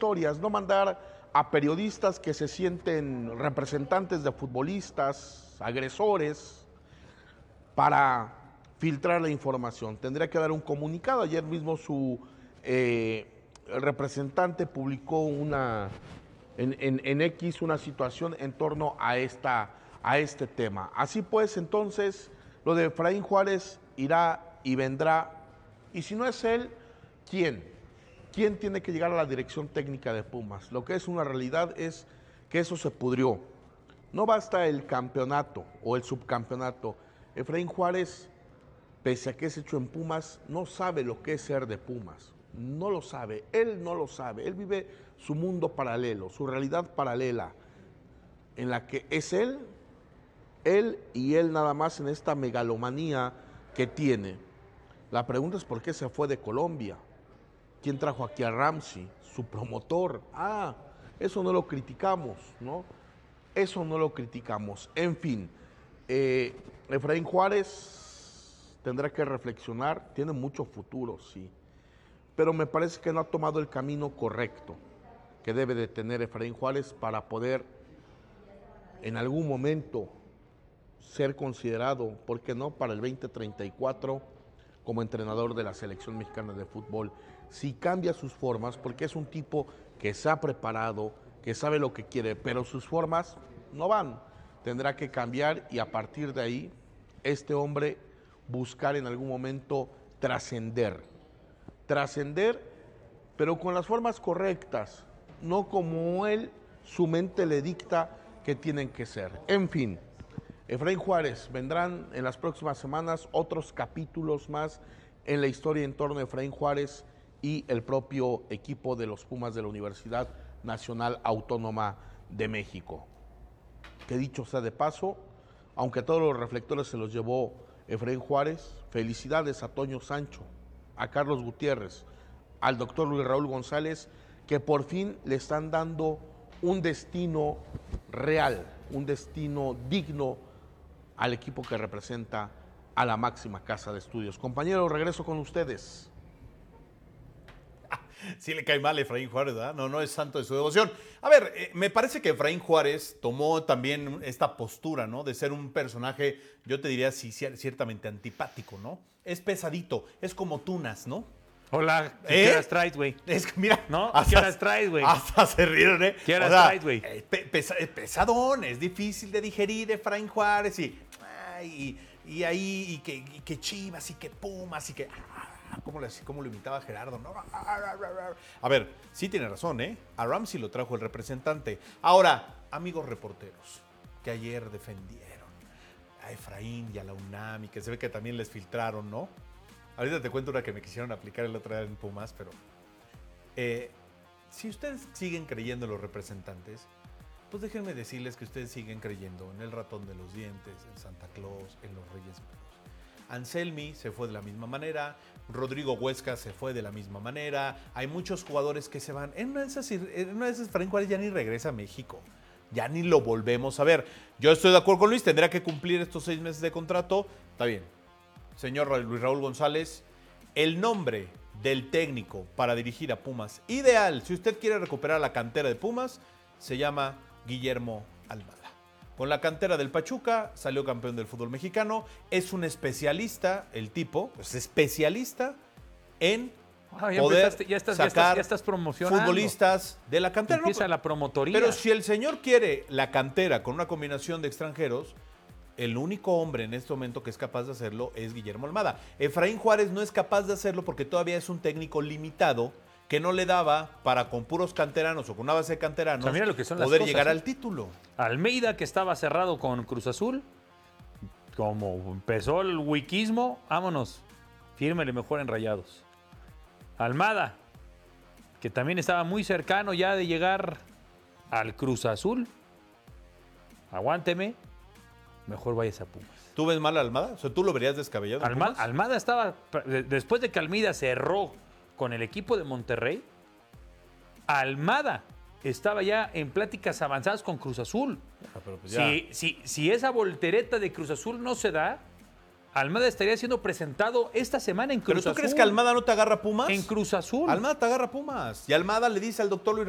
historias, no mandar a periodistas que se sienten representantes de futbolistas, agresores, para filtrar la información. Tendría que dar un comunicado. Ayer mismo el representante publicó en X una situación en torno a este tema. Así pues, entonces, lo de Efraín Juárez irá y vendrá. Y si no es él, ¿quién? ¿Quién tiene que llegar a la dirección técnica de Pumas? Lo que es una realidad es que eso se pudrió. No basta el campeonato o el subcampeonato. Efraín Juárez, pese a que es hecho en Pumas, no sabe lo que es ser de Pumas. No lo sabe, él no lo sabe. Él vive su mundo paralelo, su realidad paralela, en la que es él y él nada más en esta megalomanía que tiene. La pregunta es por qué se fue de Colombia. ¿Quién trajo aquí a Ramsey? Su promotor. Eso no lo criticamos, ¿no? Eso no lo criticamos. En fin, Efraín Juárez tendrá que reflexionar. Tiene mucho futuro, sí. Pero me parece que no ha tomado el camino correcto que debe de tener Efraín Juárez para poder en algún momento ser considerado, ¿por qué no?, para el 2034 como entrenador de la selección mexicana de fútbol. Si cambia sus formas, porque es un tipo que se ha preparado, que sabe lo que quiere, pero sus formas no van. Tendrá que cambiar y a partir de ahí, este hombre buscar en algún momento trascender, pero con las formas correctas, no como su mente le dicta que tienen que ser. En fin, Efraín Juárez, vendrán en las próximas semanas otros capítulos más en la historia en torno a Efraín Juárez y el propio equipo de los Pumas de la Universidad Nacional Autónoma de México. Que dicho sea de paso, aunque todos los reflectores se los llevó Efraín Juárez, felicidades a Toño Sancho, a Carlos Gutiérrez, al doctor Luis Raúl González, que por fin le están dando un destino real, un destino digno al equipo que representa a la máxima casa de estudios. Compañeros, regreso con ustedes. Sí le cae mal a Efraín Juárez, ¿verdad? No es santo de su devoción. A ver, me parece que Efraín Juárez tomó también esta postura, ¿no? De ser un personaje, yo te diría, sí, ciertamente antipático, ¿no? Es pesadito, es como Tunas, ¿no? Hola, ¿qué horas traes, güey? Es que mira, ¿no? ¿Qué horas traes, güey? Hasta se rieron, ¿eh? ¿Qué horas traes, güey? Pesadón, es difícil de digerir Efraín Juárez y que Chivas y que Pumas y que... ¿Cómo lo imitaba Gerardo? ¿No? A ver, sí tiene razón, ¿eh? A Ramsey lo trajo el representante. Ahora, amigos reporteros, que ayer defendieron a Efraín y a la UNAM y que se ve que también les filtraron, ¿no? Ahorita te cuento una que me quisieron aplicar el otro día en Pumas, pero... si ustedes siguen creyendo en los representantes, pues déjenme decirles que ustedes siguen creyendo en el ratón de los dientes, en Santa Claus, en los Reyes Magos. Anselmi se fue de la misma manera, Rodrigo Huesca se fue de la misma manera, hay muchos jugadores que se van. En una de esas Efraín Juárez ya ni regresa a México, ya ni lo volvemos a ver. Yo estoy de acuerdo con Luis, tendrá que cumplir estos 6 meses de contrato, está bien. Señor Luis Raúl González, el nombre del técnico para dirigir a Pumas ideal, si usted quiere recuperar la cantera de Pumas, se llama Guillermo Almada. Con la cantera del Pachuca, salió campeón del fútbol mexicano, es un especialista, el tipo, es especialista en poder sacar promocionando futbolistas de la cantera. Empieza la promotoría. Pero si el señor quiere la cantera con una combinación de extranjeros, el único hombre en este momento que es capaz de hacerlo es Guillermo Almada. Efraín Juárez no es capaz de hacerlo porque todavía es un técnico limitado que no le daba para con puros canteranos o con una base de canteranos poder llegar al título. Almeida, que estaba cerrado con Cruz Azul, como empezó el wikismo, vámonos, fírmele mejor en Rayados. Almada, que también estaba muy cercano ya de llegar al Cruz Azul, aguánteme, mejor vayas a Pumas. ¿Tú ves mal a Almada? O sea, ¿tú lo verías descabellado? Almada estaba, después de que Almeida cerró con el equipo de Monterrey, Almada estaba ya en pláticas avanzadas con Cruz Azul. Pero pues si esa voltereta de Cruz Azul no se da, Almada estaría siendo presentado esta semana en Cruz Azul. ¿Pero tú crees que Almada no te agarra Pumas? En Cruz Azul. Almada te agarra Pumas. Y Almada le dice al doctor Luis